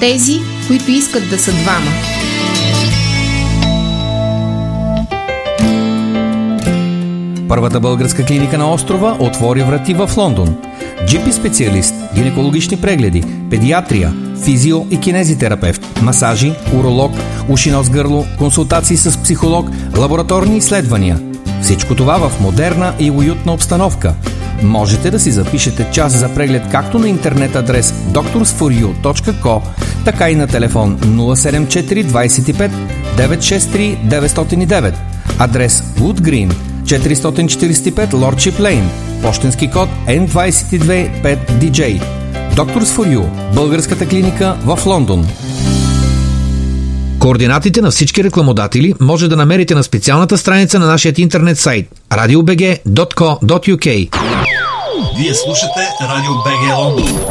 тези, които искат да са двама. Първата българска клиника на острова отвори врати в Лондон. GP специалист, гинекологични прегледи, педиатрия, физио и кинезитерапевт, масажи, уролог, уши, нос, гърло, консултации с психолог, лабораторни изследвания. Всичко това в модерна и уютна обстановка. Можете да си запишете час за преглед както на интернет адрес doctorsforyou.co, така и на телефон 074 25 963 909. Адрес Wood Green, 445 Lordship Lane, пощенски код N225DJ. Doctors for You, българската клиника в Лондон. Координатите на всички рекламодатели може да намерите на специалната страница на нашия интернет сайт radiobg.co.uk. Вие слушате Радио БГ Лондон.